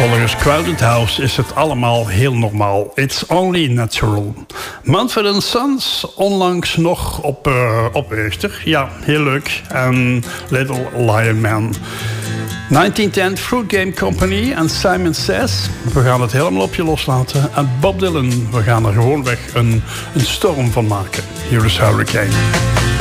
Volgens Crowded House is het allemaal heel normaal. It's only natural. Mumford & Sons, onlangs nog op Easter. Ja, heel leuk. En Little Lion Man. 1910 Fruit Game Company en Simon Says. We gaan het helemaal op je loslaten. En Bob Dylan, we gaan er gewoon weg een storm van maken. Here is Hurricane.